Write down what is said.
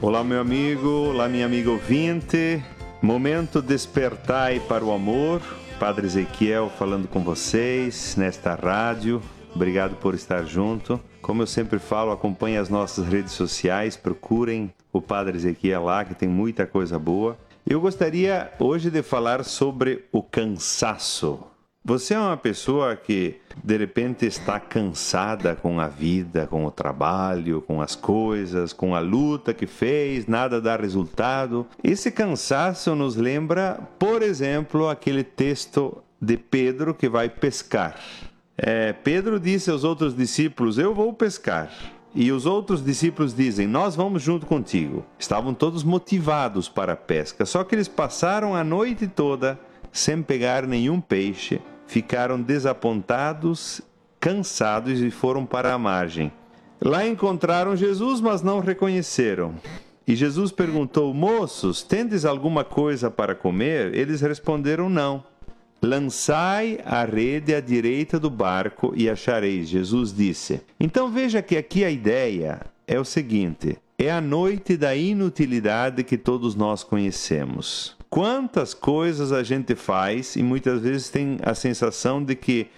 Olá, meu amigo, olá, minha amiga ouvinte. Momento despertai para o amor. Padre Ezequiel falando com vocês nesta rádio. Obrigado por estar junto. Como eu sempre falo, acompanhe as nossas redes sociais, procurem o Padre Ezequiel lá, que tem muita coisa boa. Eu gostaria hoje de falar sobre o cansaço. Você é uma pessoa que de repente está cansada com a vida, com o trabalho, com as coisas, com a luta que fez, nada dá resultado. Esse cansaço nos lembra, por exemplo, aquele texto de Pedro que vai pescar. Pedro disse aos outros discípulos: eu vou pescar. E os outros discípulos dizem: nós vamos junto contigo. Estavam todos motivados para a pesca, só que eles passaram a noite toda sem pegar nenhum peixe. Ficaram desapontados, cansados e foram para a margem. Lá encontraram Jesus, mas não reconheceram. E Jesus perguntou: moços, tendes alguma coisa para comer? Eles responderam: não. Lançai a rede à direita do barco e achareis, Jesus disse. Então veja que aqui a ideia é o seguinte: é a noite da inutilidade que todos nós conhecemos. Quantas coisas a gente faz e muitas vezes tem a sensação de que